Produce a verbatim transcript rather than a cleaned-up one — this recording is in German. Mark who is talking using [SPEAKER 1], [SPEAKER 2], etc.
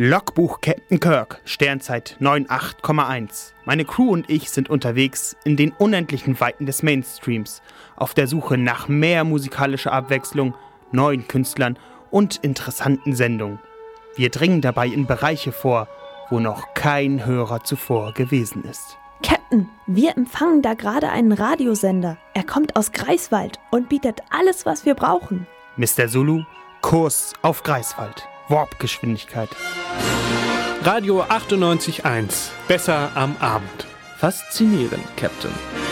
[SPEAKER 1] Logbuch Captain Kirk, Sternzeit neun acht Komma eins. Meine Crew und ich sind unterwegs in den unendlichen Weiten des Mainstreams, auf der Suche nach mehr musikalischer Abwechslung, neuen Künstlern und interessanten Sendungen. Wir dringen dabei in Bereiche vor, wo noch kein Hörer zuvor gewesen ist.
[SPEAKER 2] Captain, wir empfangen da gerade einen Radiosender. Er kommt aus Greifswald und bietet alles, was wir brauchen.
[SPEAKER 1] Mister Zulu, Kurs auf Greifswald. Warp-Geschwindigkeit.
[SPEAKER 3] Radio achtundneunzig Komma eins. Besser am Abend.
[SPEAKER 4] Faszinierend, Captain.